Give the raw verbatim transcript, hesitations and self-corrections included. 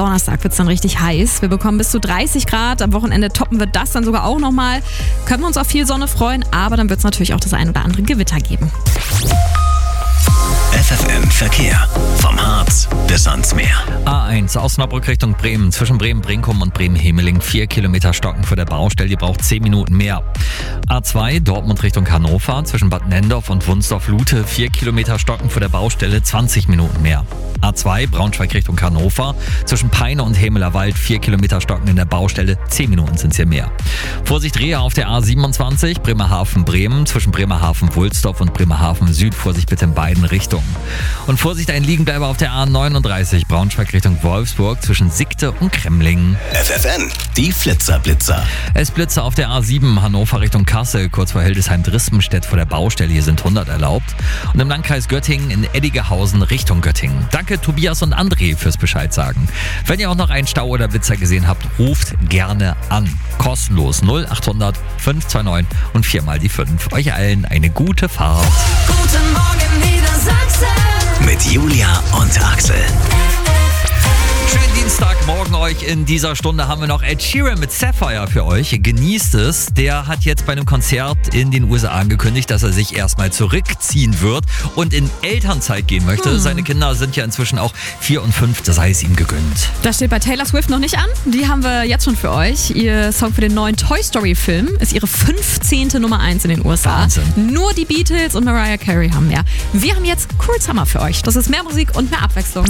Donnerstag wird es dann richtig heiß. Wir bekommen bis zu dreißig Grad. Am Wochenende toppen wir das dann sogar auch nochmal. Können wir uns auf viel Sonne freuen, aber dann wird es natürlich auch das ein oder andere Gewitter geben. F F M Verkehr. Vom Harz bis ans Meer. A eins Osnabrück Richtung Bremen. Zwischen Bremen-Brinkum und Bremen-Hemeling. Vier Kilometer Stocken für der Baustelle. Die braucht zehn Minuten mehr. A zwei Dortmund Richtung Hannover. Zwischen Bad Nendorf und Wunsdorf-Lute. Vier Kilometer Stocken für der Baustelle. zwanzig Minuten mehr. A zwei Braunschweig Richtung Hannover. Zwischen Peine und Hemelerwald. Vier Kilometer Stocken in der Baustelle. zehn Minuten sind es hier mehr. Vorsicht Rehe auf der A siebenundzwanzig. Bremerhaven-Bremen. Zwischen Bremerhaven-Wulsdorf und Bremerhaven-Süd. Vorsicht bitte in beiden Richtungen. Und Vorsicht, ein Liegenbleiber auf der A neununddreißig, Braunschweig Richtung Wolfsburg zwischen Siegte und Kremlingen. F F N, die Flitzer-Blitzer. Es blitze auf der A sieben, Hannover Richtung Kassel, kurz vor Hildesheim-Drispenstedt vor der Baustelle. Hier sind hundert erlaubt. Und im Landkreis Göttingen in Eddigehausen Richtung Göttingen. Danke Tobias und André fürs Bescheid sagen. Wenn ihr auch noch einen Stau oder Blitzer gesehen habt, ruft gerne an. Kostenlos null acht hundert fünf zwei neun und viermal die fünf. Euch allen eine gute Fahrt. Guten Morgen Niedersachsen. Mit Julia und Axel. Schönen Dienstagmorgen euch. In dieser Stunde haben wir noch Ed Sheeran mit Sapphire für euch. Genießt es. Der hat jetzt bei einem Konzert in den U S A angekündigt, dass er sich erstmal zurückziehen wird und in Elternzeit gehen möchte. Hm. Seine Kinder sind ja inzwischen auch vier und fünf, das sei es ihm gegönnt. Das steht bei Taylor Swift noch nicht an. Die haben wir jetzt schon für euch. Ihr Song für den neuen Toy Story Film ist ihre fünfzehnte Nummer eins in den U S A. Wahnsinn. Nur die Beatles und Mariah Carey haben mehr. Wir haben jetzt Cruel Summer für euch. Das ist mehr Musik und mehr Abwechslung.